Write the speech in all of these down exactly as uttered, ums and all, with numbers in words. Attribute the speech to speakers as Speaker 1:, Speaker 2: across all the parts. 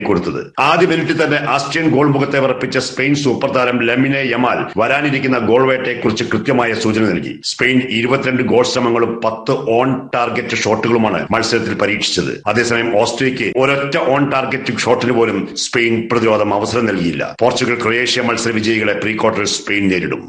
Speaker 1: കൊടുത്തത്. ആദ്യ മിനിറ്റിൽ തന്നെ ആസ്ട്രിയൻ ഗോൾ മുഖത്തെ വിറപ്പിച്ച സ്പെയിൻ സൂപ്പർ താരം ലമിനെ യമാൽ വരാനിരിക്കുന്ന ഗോൾ വേട്ടയെക്കുറിച്ച് കൃത്യമായ സൂചന നൽകി. സ്പെയിൻ ഇരുപത്തിരണ്ട് ഗോൾ ശ്രമങ്ങളും പത്ത് ഓൺ ടാർഗറ്റ് ഷോട്ടുകളുമാണ് മത്സരത്തിൽ പരീക്ഷിച്ചത്. അതേസമയം ഓസ്ട്രിയയ്ക്ക് ഒരൊറ്റ ഓൺ ടാർഗറ്റ് ഷോട്ടിന് പോലും സ്പെയിൻ പ്രതിരോധം അവസരം നൽകിയില്ല. പോർച്ചുഗൽ ക്രൊയേഷ്യ മത്സര വിജയികളെ പ്രീ ക്വാർട്ടറിൽ സ്പെയിൻ നേരിടും.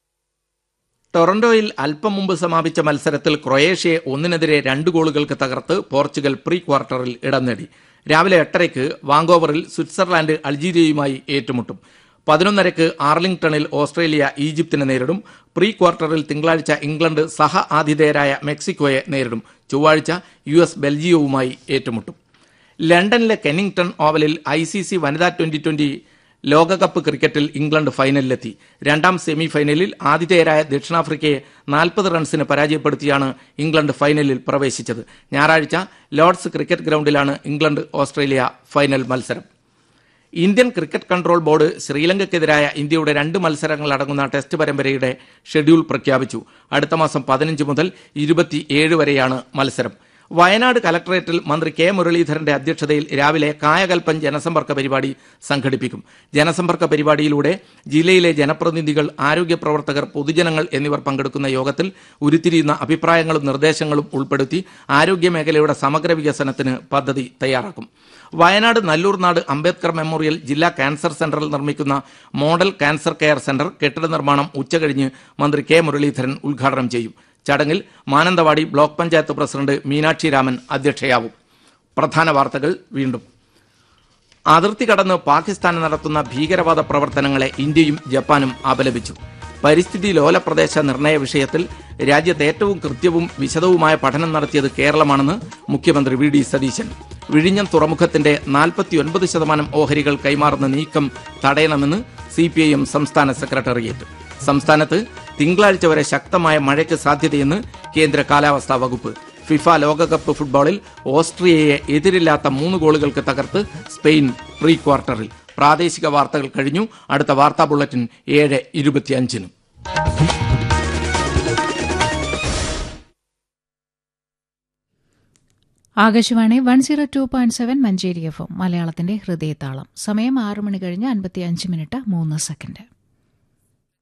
Speaker 2: ടൊറന്റോയിൽ അല്പം മുമ്പ് സമാപിച്ച മത്സരത്തിൽ ക്രൊയേഷ്യയെ ഒന്നിനെതിരെ രണ്ട് ഗോളുകൾക്ക് തകർത്ത് പോർച്ചുഗൽ പ്രീ ക്വാർട്ടറിൽ ഇടം നേടി. രാവിലെ എട്ടരയ്ക്ക് വാങ്കോവറിൽ സ്വിറ്റ്സർലാൻഡ് അൾജീരിയയുമായി ഏറ്റുമുട്ടും. പതിനൊന്നരയ്ക്ക് ആർലിംഗ്ടണിൽ ഓസ്ട്രേലിയ ഈജിപ്തിനെ നേരിടും. പ്രീ ക്വാർട്ടറിൽ തിങ്കളാഴ്ച ഇംഗ്ലണ്ട് സഹ ആതിഥേയരായ മെക്സിക്കോയെ നേരിടും. ചൊവ്വാഴ്ച യു എസ് ബെൽജിയവുമായി ഏറ്റുമുട്ടും. ലണ്ടനിലെ കെന്നിംഗ്ടൺ ഓവലിൽ ഐ സി സി വനിതാ ട്വന്റി ട്വന്റി ലോകകപ്പ് ക്രിക്കറ്റിൽ ഇംഗ്ലണ്ട് ഫൈനലിലെത്തി. രണ്ടാം സെമി ഫൈനലിൽ ആതിഥേയരായ ദക്ഷിണാഫ്രിക്കയെ നാൽപ്പത് റൺസിന് പരാജയപ്പെടുത്തിയാണ് ഇംഗ്ലണ്ട് ഫൈനലിൽ പ്രവേശിച്ചത്. ഞായറാഴ്ച Lord's cricket ഗ്രൌണ്ടിലാണ് England Australia final മത്സരം. ഇന്ത്യൻ ക്രിക്കറ്റ് കൺട്രോൾ ബോർഡ് ശ്രീലങ്കയ്ക്കെതിരായ ഇന്ത്യയുടെ രണ്ട് മത്സരങ്ങളടങ്ങുന്ന ടെസ്റ്റ് പരമ്പരയുടെ ഷെഡ്യൂൾ പ്രഖ്യാപിച്ചു. അടുത്ത മാസം പതിനഞ്ച് മുതൽ ഇരുപത്തിയേഴ് വരെയാണ് മത്സരം. വയനാട് കലക്ടറേറ്റിൽ മന്ത്രി കെ മുരളീധരന്റെ അധ്യക്ഷതയിൽ രാവിലെ കായകൽപ്പൻ ജനസമ്പർക്ക പരിപാടി സംഘടിപ്പിക്കും. ജനസമ്പർക്ക പരിപാടിയിലൂടെ ജില്ലയിലെ ജനപ്രതിനിധികൾ, ആരോഗ്യ പ്രവർത്തകർ, പൊതുജനങ്ങൾ എന്നിവർ പങ്കെടുക്കുന്ന യോഗത്തിൽ ഉരുത്തിരിയുന്ന അഭിപ്രായങ്ങളും നിർദ്ദേശങ്ങളും ഉൾപ്പെടുത്തി ആരോഗ്യമേഖലയുടെ സമഗ്ര വികസനത്തിന് പദ്ധതി തയ്യാറാക്കും. വയനാട് നല്ലൂർനാട് അംബേദ്കർ മെമ്മോറിയൽ ജില്ലാ ക്യാൻസർ സെന്ററിൽ നിർമ്മിക്കുന്ന മോഡൽ ക്യാൻസർ കെയർ സെന്റർ കെട്ടിട നിർമ്മാണം ഉച്ചകഴിഞ്ഞ് മന്ത്രി കെ മുരളീധരൻ ഉദ്ഘാടനം ചെയ്യും. ചടങ്ങിൽ മാനന്തവാടി ബ്ലോക്ക് പഞ്ചായത്ത് പ്രസിഡന്റ് മീനാക്ഷി രാമൻ അധ്യക്ഷയാവും. പ്രധാന വാർത്തകൾ വീണ്ടും. അതിർത്തി കടന്ന് പാകിസ്ഥാൻ നടത്തുന്ന ഭീകരവാദ പ്രവർത്തനങ്ങളെ ഇന്ത്യയും ജപ്പാനും അപലപിച്ചു. പരിസ്ഥിതി ലോല പ്രദേശ നിർണയ വിഷയത്തിൽ രാജ്യത്ത് ഏറ്റവും കൃത്യവും വിശദവുമായ പഠനം നടത്തിയത് കേരളമാണെന്ന് മുഖ്യമന്ത്രി വി ഡി സതീശൻ. വിഴിഞ്ഞം തുറമുഖത്തിന്റെ നാൽപ്പത്തിയൊൻപത് ശതമാനം ഓഹരികൾ കൈമാറുന്ന നീക്കം തടയണമെന്ന് സി പി ഐ എം സംസ്ഥാന സെക്രട്ടേറിയറ്റ്. സംസ്ഥാനത്ത് തിങ്കളാഴ്ച വരെ ശക്തമായ മഴയ്ക്ക് സാധ്യതയെന്ന് കേന്ദ്ര കാലാവസ്ഥാ വകുപ്പ്. ഫിഫ ലോകകപ്പ് ഫുട്ബോളിൽ ഓസ്ട്രിയയെ എതിരില്ലാത്ത മൂന്ന് ഗോളുകൾക്ക് തകർത്ത് സ്പെയിൻ പ്രീ ക്വാർട്ടറിൽ. പ്രാദേശിക വാർത്തകൾ കഴിഞ്ഞു. അടുത്ത വാർത്താ ബുള്ളറ്റിൻ ഏഴ് ഇരുപത്തിയഞ്ചിന്.
Speaker 3: Akashvani one zero two point seven Manjeri F M മലയാളത്തിന്റെ ഹൃദയതാളം. സമയം ആറ് മണി കഴിഞ്ഞ് അൻപത്തി അഞ്ച് മിനിറ്റ് മൂന്ന് സെക്കൻഡ്.